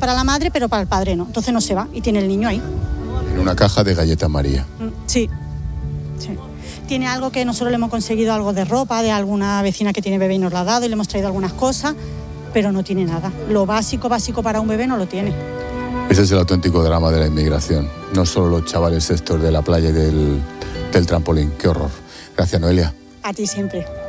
para la madre, pero para el padre no. Entonces no se va y tiene el niño ahí. En una caja de galletas María. Sí. Tiene algo que nosotros le hemos conseguido, algo de ropa, de alguna vecina que tiene bebé y nos la ha dado y le hemos traído algunas cosas, pero no tiene nada. Lo básico para un bebé no lo tiene. Ese es el auténtico drama de la inmigración. No solo los chavales estos de la playa y del trampolín. Qué horror. Gracias, Noelia. A ti siempre.